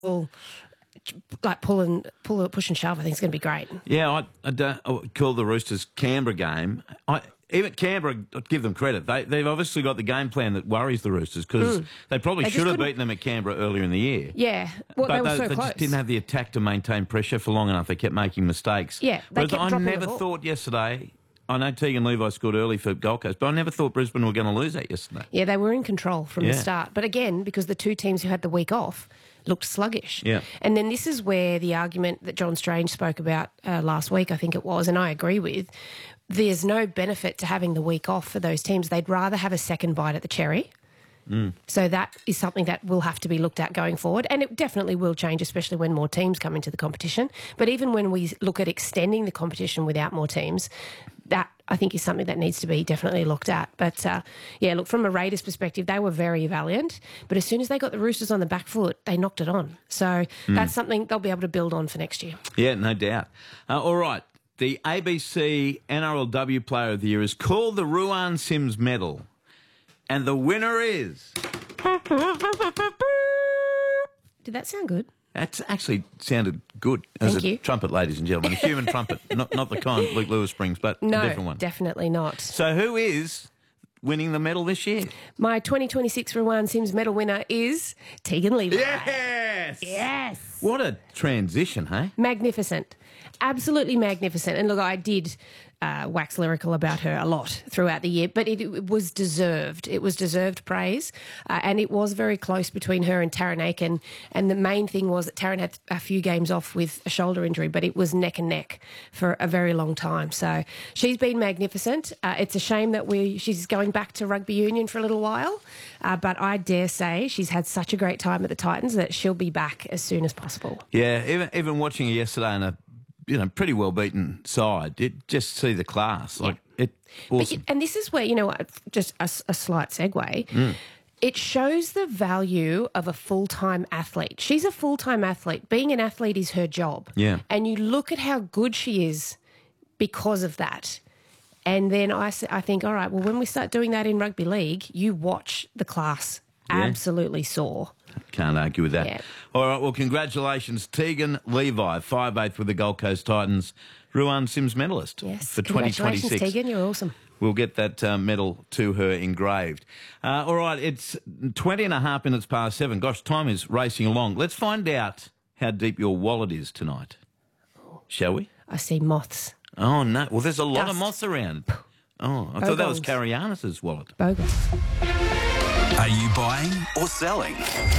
Well, like push and shove, I think it's going to be great. Yeah, I call the Roosters Canberra game. Even Canberra, I'd give them credit. They've obviously got the game plan that worries the Roosters because they probably should have beaten them at Canberra earlier in the year. Yeah, well, but they were so they close. just didn't have the attack to maintain pressure for long enough. They kept making mistakes. Yeah, they kept I dropping the never ball. thought yesterday. I know Tegan Levi scored early for Gold Coast, but I never thought Brisbane were going to lose that yesterday. Yeah, they were in control from the start. But again, because the two teams who had the week off looked sluggish. Yeah. And then this is where the argument that John Strange spoke about last week, I think it was, and I agree with, there's no benefit to having the week off for those teams. They'd rather have a second bite at the cherry. So that is something that will have to be looked at going forward. And it definitely will change, especially when more teams come into the competition. But even when we look at extending the competition without more teams, that I think is something that needs to be definitely looked at. But, yeah, look, from a Raiders perspective, they were very valiant. But as soon as they got the Roosters on the back foot, they knocked it on. So that's something they'll be able to build on for next year. Yeah, no doubt. All right. The ABC NRLW Player of the Year is called the Ruan Sims Medal. And the winner is... Did that sound good? That actually sounded good as Thank a you. trumpet, ladies and gentlemen. A human trumpet. Not the kind Luke Lewis brings, but a different one. Definitely not. So who is winning the medal this year? My 2026 Ruan Sims medal winner is Tegan Levi. Yes! Yes! What a transition, hey? Magnificent. Absolutely magnificent. And look, I did wax lyrical about her a lot throughout the year, but it was deserved. It was deserved praise. And it was very close between her and Taryn Aiken. And the main thing was that Taryn had a few games off with a shoulder injury, but it was neck and neck for a very long time. So she's been magnificent. It's a shame that she's going back to rugby union for a little while. But I dare say she's had such a great time at the Titans that she'll be back as soon as possible. Yeah, even watching her yesterday in a pretty well beaten side, it just see the class. Like awesome. And this is where, just a slight segue. It shows the value of a full-time athlete. She's a full-time athlete. Being an athlete is her job. Yeah. And you look at how good she is because of that. And then I think, all right, well, when we start doing that in rugby league, you watch the class absolutely soar. Can't argue with that. Yeah. All right, well, congratulations, Tegan Levi, 5'8" with the Gold Coast Titans, Ruan Sims medalist for 2026. Congratulations, Tegan, you're awesome. We'll get that medal to her engraved. All right, it's 20 and a half minutes past 7. Gosh, time is racing along. Let's find out how deep your wallet is tonight, shall we? I see moths. Oh, no. Well, there's a lot of Dust. moths around. Oh, I thought that was Carianus's wallet. Bogus. Are you buying or selling?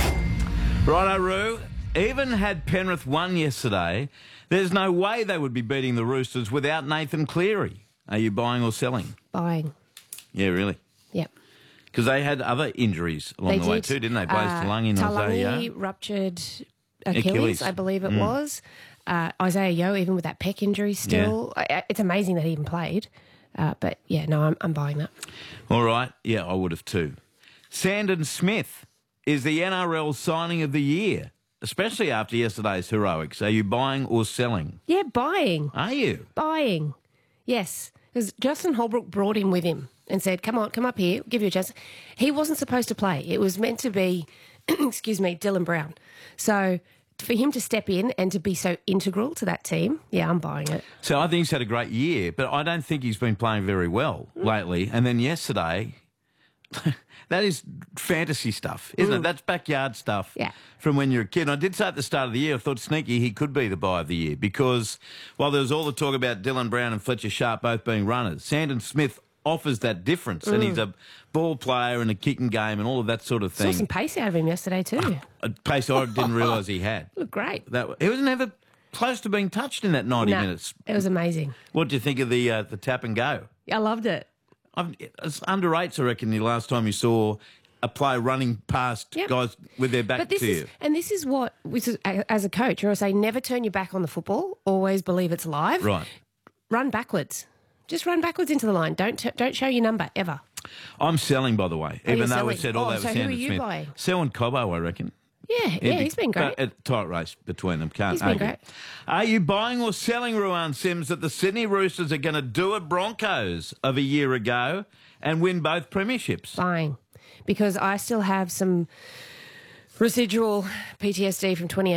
Righto, Roo. Even had Penrith won yesterday, there's no way they would be beating the Roosters without Nathan Cleary. Are you buying or selling? Buying. Yeah, really? Yep. Because they had other injuries along the way too, didn't they? Blaze Talangi and Isaiah Talangi Yeo. ruptured Achilles, I believe it was. Isaiah Yeo, even with that pec injury still. It's amazing that he even played. But, yeah, no, I'm buying that. All right. Yeah, I would have too. Sandon Smith is the NRL signing of the year, especially after yesterday's heroics. Are you buying or selling? Yeah, buying. Are you? Buying. Yes. Because Justin Holbrook brought him with him and said, come on, come up here, give you a chance. He wasn't supposed to play. It was meant to be, Dylan Brown. So for him to step in and to be so integral to that team, yeah, I'm buying it. So I think he's had a great year, but I don't think he's been playing very well lately. And then yesterday... That is fantasy stuff, isn't it? That's backyard stuff from when you're a kid. And I did say at the start of the year, I thought sneaky he could be the buy of the year because while there was all the talk about Dylan Brown and Fletcher Sharp both being runners, Sandon Smith offers that difference and he's a ball player and a kicking game and all of that sort of thing. Saw some pace out of him yesterday too. A pace I didn't realise he had. Looked great. He was never close to being touched in that 90 minutes. It was amazing. What do you think of the tap and go? I loved it. It's under eights, I reckon, the last time you saw a player running past guys with their back to you. And this is what, as a coach, I say, never turn your back on the football. Always believe it's live. Right. Run backwards. Just run backwards into the line. Don't show your number, ever. I'm selling, by the way, even though we said all that was so Sandon who are you Smith. buying? Selling Cobbo, I reckon. Yeah, he's been great. A tight race between them, can't He's been argue. great. Are you buying or selling, Ruan Sims, that the Sydney Roosters are going to do it Broncos of a year ago and win both premierships? Buying. Because I still have some residual PTSD from 2018.